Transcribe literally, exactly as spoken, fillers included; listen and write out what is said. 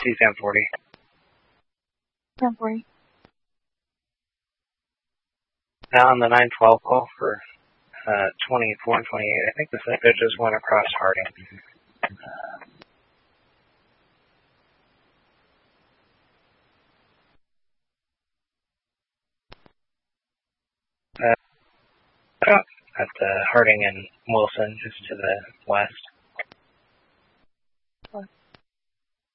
see Sam forty. Sam forty. Now on the nine twelve call for uh, twenty-four and twenty-eight, I think the same just went across Harding. Uh, at the Harding and Wilson, just to the west.